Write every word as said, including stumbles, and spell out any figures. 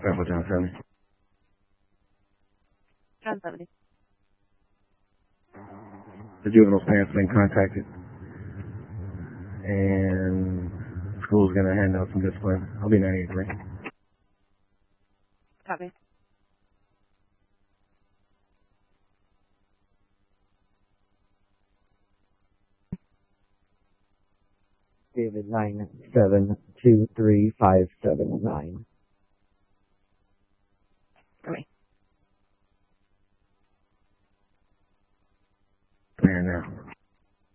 Pepper John seventy. John seventy. The juvenile's parents have been contacted, and school's going to hand out some discipline. I'll be nine eighty-three. Copy. David nine seven two three five seven nine. Copy. Clear now.